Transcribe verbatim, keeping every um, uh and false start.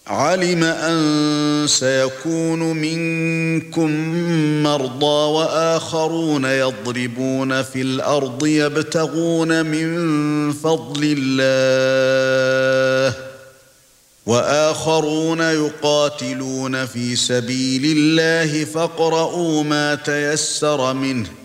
عَلِمَ أَن سَيَكُونُ مِنكُم مَّرْضَىٰ وَآخَرُونَ يَضْرِبُونَ فِي الْأَرْضِ يَبْتَغُونَ مِن فَضْلِ اللَّهِ وَآخَرُونَ يُقَاتِلُونَ فِي سَبِيلِ اللَّهِ فاقرؤوا مَا تَيَسَّرَ مِنْهُ